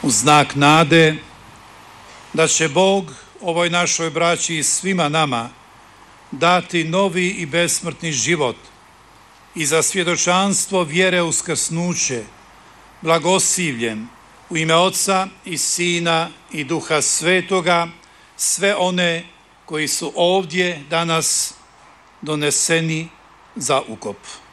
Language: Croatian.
u znak nade da će Bog ovoj našoj braći i svima nama dati novi i besmrtni život i za svjedočanstvo vjere uskrsnuće, blagosiljem u ime Oca i Sina i Duha Svetoga, sve one koji su ovdje danas doneseni za ukop.